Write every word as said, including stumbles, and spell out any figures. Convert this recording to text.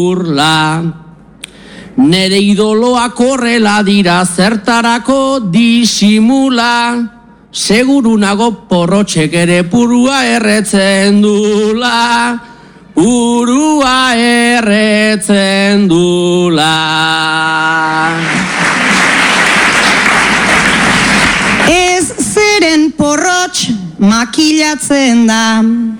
urla. Nere idoloak horrela dira zertarako disimula, seguru nago porrotxek ere purua erretzen dula, purua erretzen dula. Ez zeren porrotx makilatzen da,